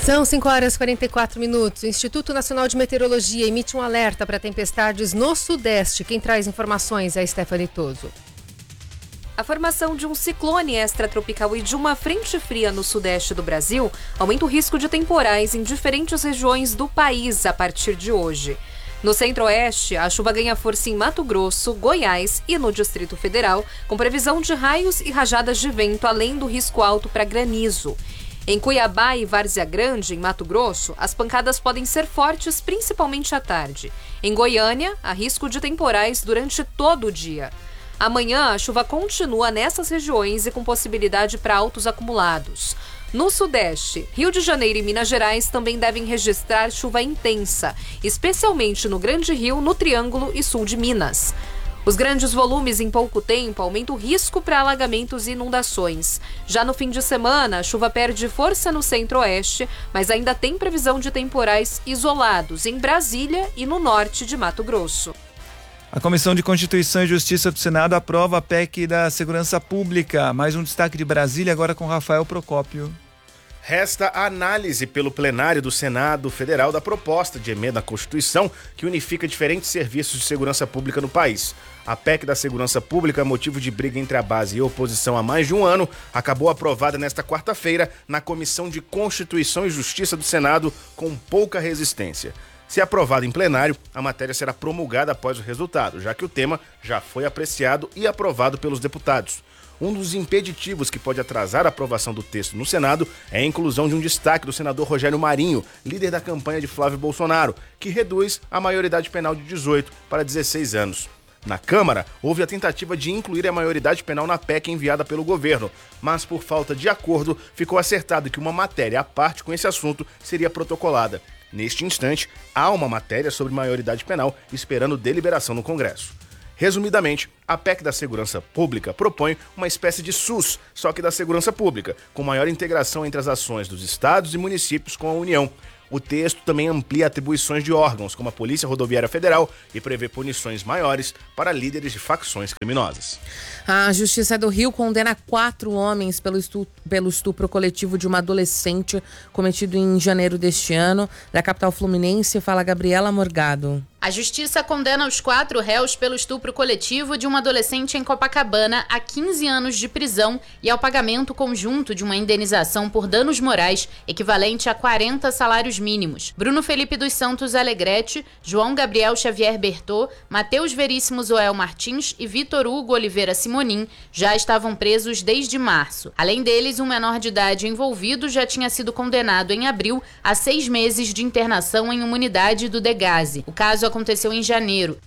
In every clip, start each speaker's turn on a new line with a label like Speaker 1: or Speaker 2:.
Speaker 1: São 5h44. O Instituto Nacional de Meteorologia emite um alerta para tempestades no Sudeste. Quem traz informações é a Stephanie Toso.
Speaker 2: A formação de um ciclone extratropical e de uma frente fria no sudeste do Brasil aumenta o risco de temporais em diferentes regiões do país a partir de hoje. No centro-oeste, a chuva ganha força em Mato Grosso, Goiás e no Distrito Federal, com previsão de raios e rajadas de vento, além do risco alto para granizo. Em Cuiabá e Várzea Grande, em Mato Grosso, as pancadas podem ser fortes, principalmente à tarde. Em Goiânia, há risco de temporais durante todo o dia. Amanhã, a chuva continua nessas regiões e com possibilidade para altos acumulados. No Sudeste, Rio de Janeiro e Minas Gerais também devem registrar chuva intensa, especialmente no Grande Rio, no Triângulo e sul de Minas. Os grandes volumes em pouco tempo aumentam o risco para alagamentos e inundações. Já no fim de semana, a chuva perde força no centro-oeste, mas ainda tem previsão de temporais isolados em Brasília e no norte de Mato Grosso.
Speaker 3: A Comissão de Constituição e Justiça do Senado aprova a PEC da Segurança Pública. Mais um destaque de Brasília, agora com Rafael Procópio.
Speaker 4: Resta a análise pelo plenário do Senado Federal da proposta de emenda à Constituição que unifica diferentes serviços de segurança pública no país. A PEC da Segurança Pública, motivo de briga entre a base e a oposição há mais de um ano, acabou aprovada nesta quarta-feira na Comissão de Constituição e Justiça do Senado com pouca resistência. Se aprovada em plenário, a matéria será promulgada após o resultado, já que o tema já foi apreciado e aprovado pelos deputados. Um dos impeditivos que pode atrasar a aprovação do texto no Senado é a inclusão de um destaque do senador Rogério Marinho, líder da campanha de Flávio Bolsonaro, que reduz a maioridade penal de 18 para 16 anos. Na Câmara, houve a tentativa de incluir a maioridade penal na PEC enviada pelo governo, mas por falta de acordo, ficou acertado que uma matéria à parte com esse assunto seria protocolada. Neste instante, há uma matéria sobre maioridade penal esperando deliberação no Congresso. Resumidamente, a PEC da Segurança Pública propõe uma espécie de SUS, só que da segurança pública, com maior integração entre as ações dos estados e municípios com a União. O texto também amplia atribuições de órgãos, como a Polícia Rodoviária Federal, e prevê punições maiores para líderes de facções criminosas.
Speaker 5: A Justiça do Rio condena 4 homens pelo estupro coletivo de uma adolescente cometido em janeiro deste ano. Da capital fluminense, fala Gabriela Morgado.
Speaker 6: A Justiça condena os 4 réus pelo estupro coletivo de uma adolescente em Copacabana a 15 anos de prisão e ao pagamento conjunto de uma indenização por danos morais equivalente a 40 salários mínimos. Bruno Felipe dos Santos Alegrete, João Gabriel Xavier Bertô, Matheus Veríssimo Zoel Martins e Vitor Hugo Oliveira Simonim já estavam presos desde março. Além deles, um menor de idade envolvido já tinha sido condenado em abril a 6 meses de internação em uma unidade do Degase. O caso aconteceu em janeiro.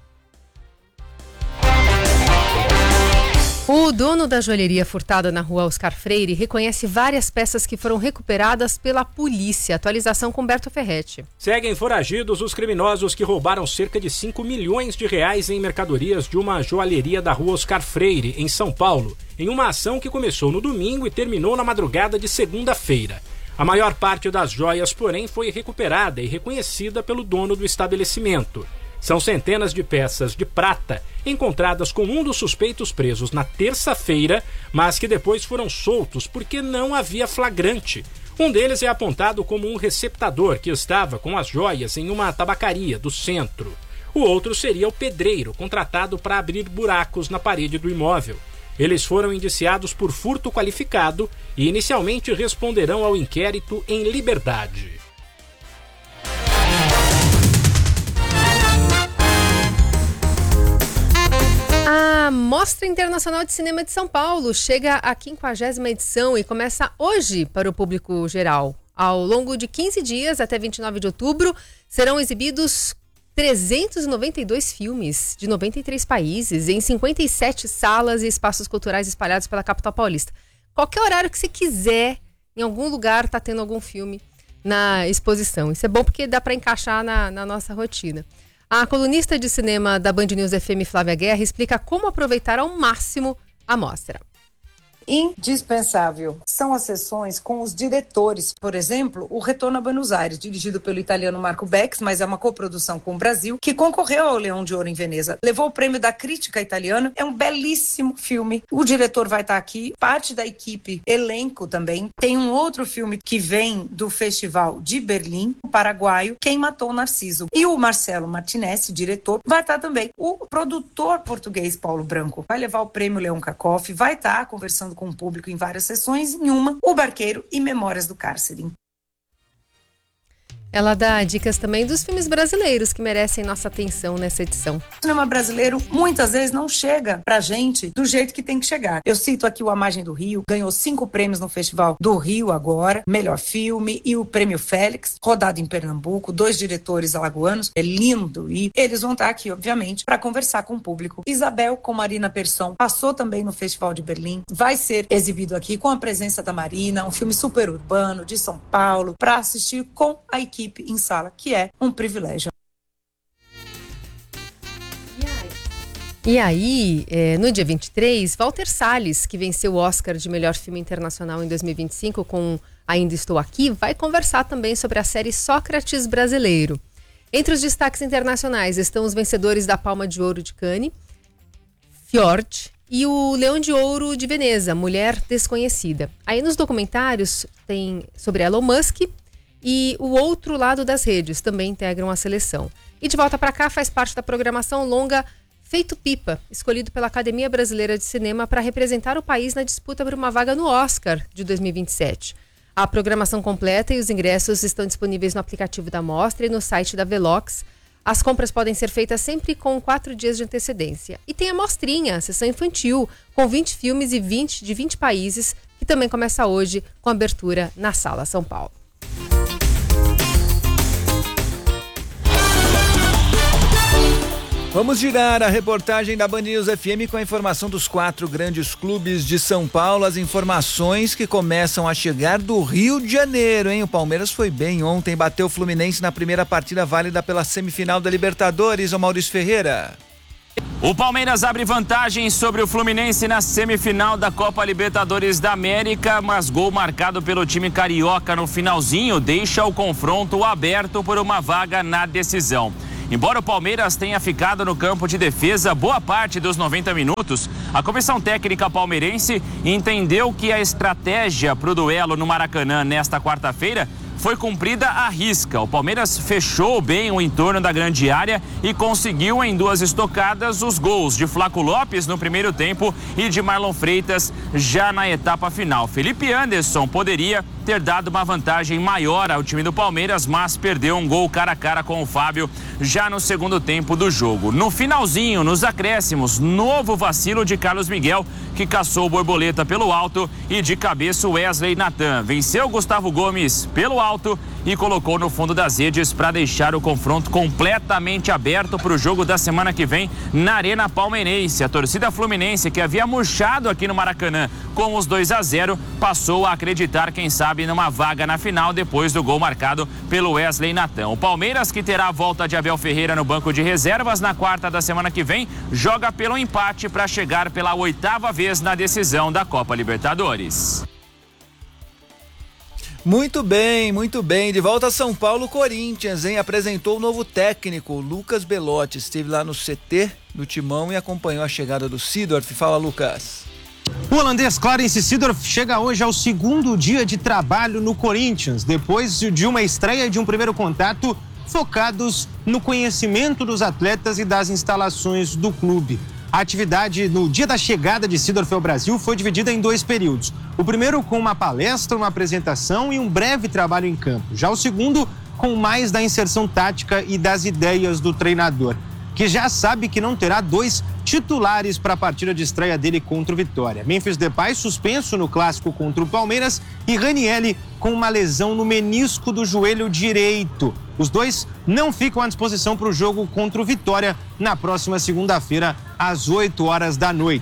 Speaker 1: O dono da joalheria furtada na rua Oscar Freire reconhece várias peças que foram recuperadas pela polícia. Atualização com Berto Ferretti.
Speaker 7: Seguem foragidos os criminosos que roubaram cerca de 5 milhões de reais em mercadorias de uma joalheria da rua Oscar Freire, em São Paulo, em uma ação que começou no domingo e terminou na madrugada de segunda-feira. A maior parte das joias, porém, foi recuperada e reconhecida pelo dono do estabelecimento. São centenas de peças de prata encontradas com um dos suspeitos presos na terça-feira, mas que depois foram soltos porque não havia flagrante. Um deles é apontado como um receptador que estava com as joias em uma tabacaria do centro. O outro seria o pedreiro, contratado para abrir buracos na parede do imóvel. Eles foram indiciados por furto qualificado e inicialmente responderão ao inquérito em liberdade.
Speaker 1: A Mostra Internacional de Cinema de São Paulo chega à 50ª edição e começa hoje para o público geral. Ao longo de 15 dias, até 29 de outubro, serão exibidos 392 filmes de 93 países em 57 salas e espaços culturais espalhados pela capital paulista. Qualquer horário que você quiser, em algum lugar está tendo algum filme na exposição. Isso é bom porque dá para encaixar na nossa rotina. A colunista de cinema da Band News FM, Flávia Guerra, explica como aproveitar ao máximo a mostra.
Speaker 8: indispensável são as sessões com os diretores. Por exemplo, o Retorno a Buenos Aires, dirigido pelo italiano Marco Bex, mas é uma coprodução com o Brasil, que concorreu ao Leão de Ouro em Veneza. Levou o prêmio da crítica italiana. É um belíssimo filme. O diretor vai estar aqui, parte da equipe, elenco também. Tem um outro filme que vem do Festival de Berlim, o paraguaio, Quem Matou Narciso. E o Marcelo Martinez, diretor, vai estar também. O produtor português Paulo Branco vai levar o prêmio Leão Cacoff, vai estar conversando com o público em várias sessões, em uma, O Barqueiro e Memórias do Cárcere.
Speaker 1: Ela dá dicas também dos filmes brasileiros que merecem nossa atenção nessa edição.
Speaker 8: O cinema brasileiro muitas vezes não chega pra gente do jeito que tem que chegar. Eu cito aqui o A Margem do Rio, ganhou 5 prêmios no Festival do Rio agora, melhor filme, e o Prêmio Félix, rodado em Pernambuco, 2 diretores alagoanos, é lindo, e eles vão estar aqui, obviamente, para conversar com o público. Isabel, com Marina Persson, passou também no Festival de Berlim, vai ser exibido aqui com a presença da Marina, um filme super urbano de São Paulo, para assistir com a equipe em sala, que é um privilégio.
Speaker 1: E aí, no dia 23, Walter Salles, que venceu o Oscar de melhor filme internacional em 2025 com Ainda Estou Aqui, vai conversar também sobre a série Sócrates Brasileiro. Entre os destaques internacionais estão os vencedores da Palma de Ouro de Cannes, Fjord, e o Leão de Ouro de Veneza, Mulher Desconhecida. Aí nos documentários tem sobre Elon Musk e O Outro Lado das Redes, também integram a seleção. E de volta para cá faz parte da programação longa Feito Pipa, escolhido pela Academia Brasileira de Cinema para representar o país na disputa por uma vaga no Oscar de 2027. A programação completa e os ingressos estão disponíveis no aplicativo da Mostra e no site da Velox. As compras podem ser feitas sempre com 4 dias de antecedência. E tem a Mostrinha, a sessão infantil, com 20 filmes de 20 países, que também começa hoje com abertura na Sala São Paulo.
Speaker 3: Vamos girar a reportagem da Band News FM com a informação dos 4 grandes clubes de São Paulo, as informações que começam a chegar do Rio de Janeiro, hein? O Palmeiras foi bem ontem, bateu o Fluminense na primeira partida válida pela semifinal da Libertadores, o Maurício Ferreira.
Speaker 9: O Palmeiras abre vantagem sobre o Fluminense na semifinal da Copa Libertadores da América, mas gol marcado pelo time carioca no finalzinho deixa o confronto aberto por uma vaga na decisão. Embora o Palmeiras tenha ficado no campo de defesa boa parte dos 90 minutos, a comissão técnica palmeirense entendeu que a estratégia para o duelo no Maracanã nesta quarta-feira foi cumprida à risca. O Palmeiras fechou bem o entorno da grande área e conseguiu em 2 estocadas os gols de Flaco Lopes no primeiro tempo e de Marlon Freitas já na etapa final. Felipe Anderson poderia ter dado uma vantagem maior ao time do Palmeiras, mas perdeu um gol cara a cara com o Fábio já no segundo tempo do jogo. No finalzinho, nos acréscimos, novo vacilo de Carlos Miguel, que caçou o Borboleta pelo alto, e de cabeça o Wesley Natan venceu Gustavo Gomes pelo alto e colocou no fundo das redes para deixar o confronto completamente aberto para o jogo da semana que vem na Arena Palmeirense. A torcida fluminense, que havia murchado aqui no Maracanã com os 2-0, passou a acreditar, quem sabe, numa vaga na final depois do gol marcado pelo Wesley Natan. O Palmeiras, que terá a volta de Abel Ferreira no banco de reservas na quarta da semana que vem, joga pelo empate para chegar pela 8ª vez na decisão da Copa Libertadores.
Speaker 3: Muito bem, muito bem. De volta a São Paulo, Corinthians, hein? Apresentou o novo técnico, Lucas Belotti. Esteve lá no CT do Timão e acompanhou a chegada do Seedorf. Fala, Lucas.
Speaker 10: O holandês Clarence Seedorf chega hoje ao 2º dia de trabalho no Corinthians, depois de uma estreia de um primeiro contato focados no conhecimento dos atletas e das instalações do clube. A atividade no dia da chegada de Seedorf ao Brasil foi dividida em 2 períodos. O primeiro com uma palestra, uma apresentação e um breve trabalho em campo. Já o segundo com mais da inserção tática e das ideias do treinador, que já sabe que não terá 2 titulares para a partida de estreia dele contra o Vitória. Memphis Depay suspenso no clássico contra o Palmeiras e Ranieri com uma lesão no menisco do joelho direito. Os 2 não ficam à disposição para o jogo contra o Vitória na próxima segunda-feira, às 8 horas da noite.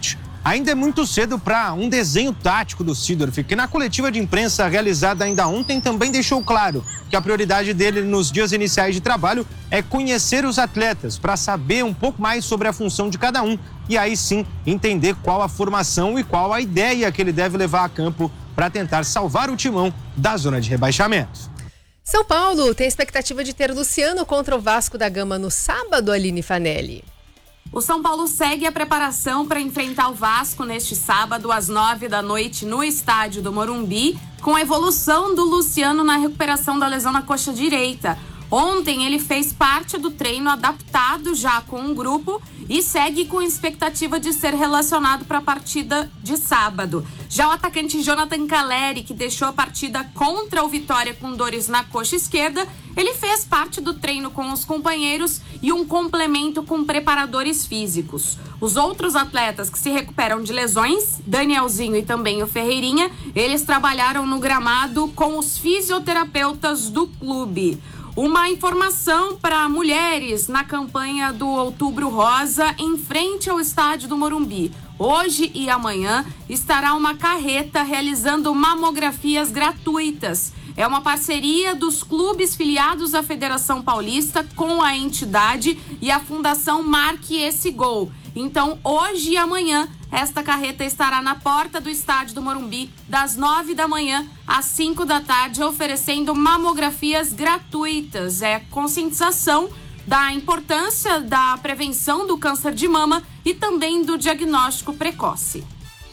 Speaker 10: ainda é muito cedo para um desenho tático do Seedorf, que na coletiva de imprensa realizada ainda ontem também deixou claro que a prioridade dele nos dias iniciais de trabalho é conhecer os atletas para saber um pouco mais sobre a função de cada um e aí sim entender qual a formação e qual a ideia que ele deve levar a campo para tentar salvar o Timão da zona de rebaixamento.
Speaker 1: São Paulo tem expectativa de ter Luciano contra o Vasco da Gama no sábado, Aline Fanelli.
Speaker 11: O São Paulo segue a preparação para enfrentar o Vasco neste sábado às 21h no estádio do Morumbi, com a evolução do Luciano na recuperação da lesão na coxa direita. Ontem ele fez parte do treino adaptado já com um grupo e segue com expectativa de ser relacionado para a partida de sábado. Já o atacante Jonathan Calleri, que deixou a partida contra o Vitória com dores na coxa esquerda, ele fez parte do treino com os companheiros e um complemento com preparadores físicos. Os outros atletas que se recuperam de lesões, Danielzinho e também o Ferreirinha, eles trabalharam no gramado com os fisioterapeutas do clube. Uma informação para mulheres na campanha do Outubro Rosa em frente ao estádio do Morumbi. Hoje e amanhã estará uma carreta realizando mamografias gratuitas. É uma parceria dos clubes filiados à Federação Paulista com a entidade e a Fundação Marque Esse Gol. Então, hoje e amanhã, esta carreta estará na porta do estádio do Morumbi, das 9h às 5h, oferecendo mamografias gratuitas. É conscientização da importância da prevenção do câncer de mama e também do diagnóstico precoce.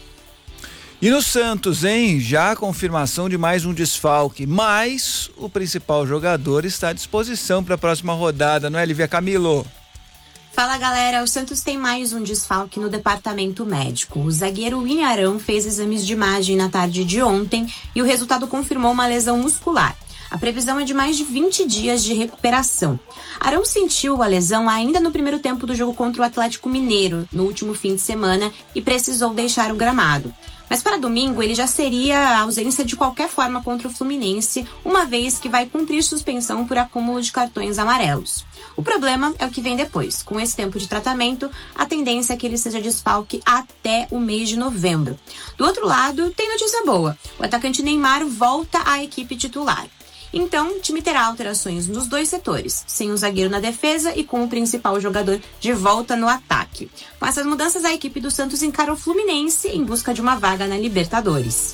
Speaker 3: E no Santos, hein? Já a confirmação de mais um desfalque, mas o principal jogador está à disposição para a próxima rodada, não é, Lívia Camilo?
Speaker 12: Fala, galera, o Santos tem mais um desfalque no departamento médico. O zagueiro William Arão fez exames de imagem na tarde de ontem e o resultado confirmou uma lesão muscular. A previsão é de mais de 20 dias de recuperação. Arão sentiu a lesão ainda no primeiro tempo do jogo contra o Atlético Mineiro, no último fim de semana, e precisou deixar o gramado. Mas para domingo ele já seria a ausência de qualquer forma contra o Fluminense, uma vez que vai cumprir suspensão por acúmulo de cartões amarelos. O problema é o que vem depois. Com esse tempo de tratamento, a tendência é que ele seja desfalque até o mês de novembro. Do outro lado, tem notícia boa. O atacante Neymar volta à equipe titular. Então, o time terá alterações nos dois setores, sem o zagueiro na defesa e com o principal jogador de volta no ataque. Com essas mudanças, a equipe do Santos encara o Fluminense em busca de uma vaga na Libertadores.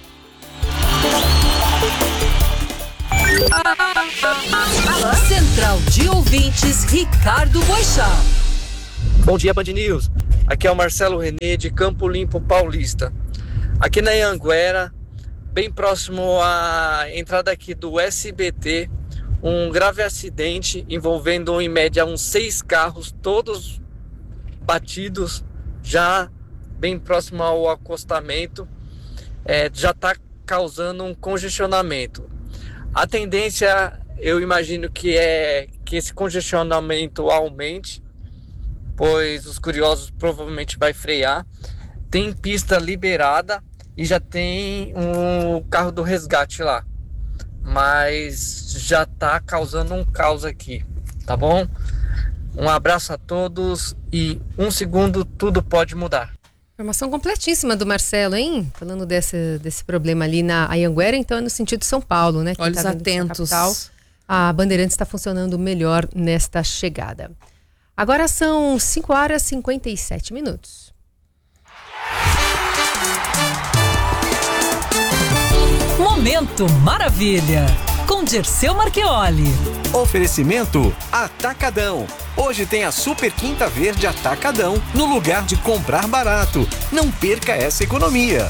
Speaker 13: Central de Ouvintes, Ricardo Boixá.
Speaker 14: Bom dia, Band News. Aqui é o Marcelo Renê, de Campo Limpo Paulista. Aqui na Anhanguera, bem próximo à entrada aqui do SBT, um grave acidente envolvendo em média uns 6 carros, todos batidos, já bem próximo ao acostamento, já está causando um congestionamento. A tendência, eu imagino que é que esse congestionamento aumente, pois os curiosos provavelmente vai frear. Tem pista liberada e já tem um carro do resgate lá, mas já tá causando um caos aqui, tá bom? Um abraço a todos e um segundo, tudo pode mudar.
Speaker 1: Informação completíssima do Marcelo, hein? Falando desse problema ali na Anhanguera, então é no sentido de São Paulo, né?
Speaker 5: Olhos atentos.
Speaker 1: Capital, a Bandeirantes está funcionando melhor nesta chegada. Agora são 5h57.
Speaker 13: Momento Maravilha, com Dirceu Marchioli.
Speaker 15: Oferecimento Atacadão. Hoje tem a Super Quinta Verde Atacadão, no lugar de comprar barato. Não perca essa economia.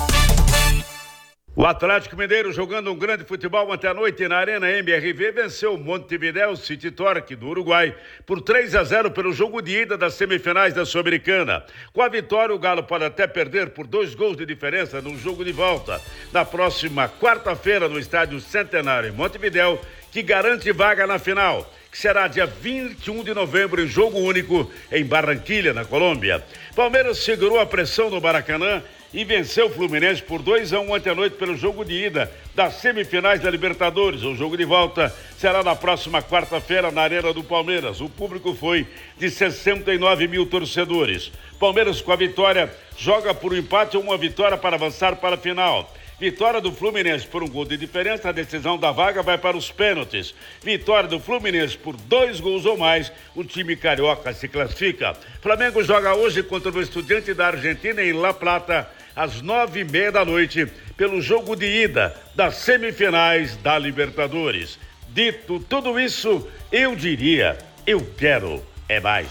Speaker 16: O Atlético Mineiro, jogando um grande futebol ontem à noite na Arena MRV, venceu o Montevideo City Torque do Uruguai por 3-0 pelo jogo de ida das semifinais da Sul-Americana. Com a vitória, o Galo pode até perder por 2 gols de diferença no jogo de volta, na próxima quarta-feira no Estádio Centenário em Montevideo, que garante vaga na final, que será dia 21 de novembro em jogo único em Barranquilha, na Colômbia. Palmeiras segurou a pressão no Maracanã e venceu o Fluminense por 2-1 ontem à noite pelo jogo de ida das semifinais da Libertadores. O jogo de volta será na próxima quarta-feira na Arena do Palmeiras. O público foi de 69 mil torcedores. Palmeiras, com a vitória, joga por um empate ou uma vitória para avançar para a final. Vitória do Fluminense por um gol de diferença, a decisão da vaga vai para os pênaltis. Vitória do Fluminense por 2 gols ou mais, o time carioca se classifica. Flamengo joga hoje contra o Estudiante da Argentina em La Plata, às 9h30 da noite, pelo jogo de ida das semifinais da Libertadores. Dito tudo isso, eu diria, eu quero é mais.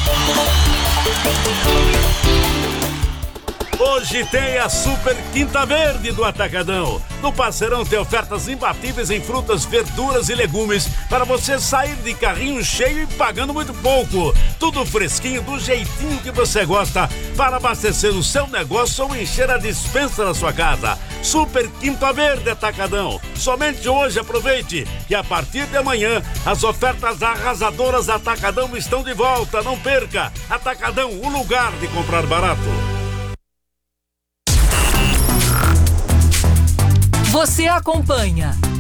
Speaker 16: Hoje tem a Super Quinta Verde do Atacadão. No Parceirão tem ofertas imbatíveis em frutas, verduras e legumes para você sair de carrinho cheio e pagando muito pouco. Tudo fresquinho, do jeitinho que você gosta, para abastecer o seu negócio ou encher a despensa da sua casa. Super Quinta Verde Atacadão. Somente hoje aproveite que a partir de amanhã as ofertas arrasadoras Atacadão estão de volta. Não perca. Atacadão, o lugar de comprar barato.
Speaker 13: Você acompanha